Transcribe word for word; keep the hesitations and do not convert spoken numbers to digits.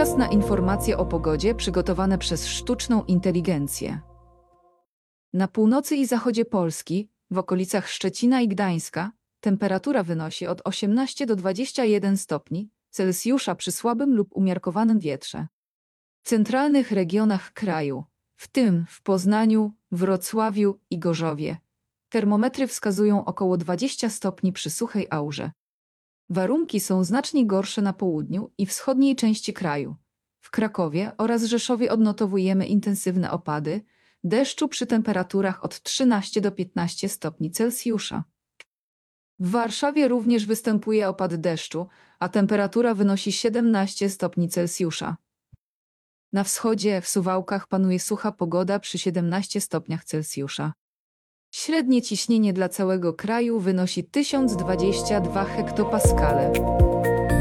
Czas na informacje o pogodzie przygotowane przez sztuczną inteligencję. Na północy i zachodzie Polski, w okolicach Szczecina i Gdańska, temperatura wynosi od osiemnastu do dwudziestu jeden stopni Celsjusza przy słabym lub umiarkowanym wietrze. W centralnych regionach kraju, w tym w Poznaniu, Wrocławiu i Gorzowie, termometry wskazują około dwadzieścia stopni przy suchej aurze. Warunki są znacznie gorsze na południu i wschodniej części kraju. W Krakowie oraz Rzeszowie odnotowujemy intensywne opady deszczu przy temperaturach od trzynastu do piętnastu stopni Celsjusza. W Warszawie również występuje opad deszczu, a temperatura wynosi siedemnaście stopni Celsjusza. Na wschodzie, w Suwałkach panuje sucha pogoda przy siedemnastu stopniach Celsjusza. Średnie ciśnienie dla całego kraju wynosi tysiąc dwadzieścia dwa hektopaskale.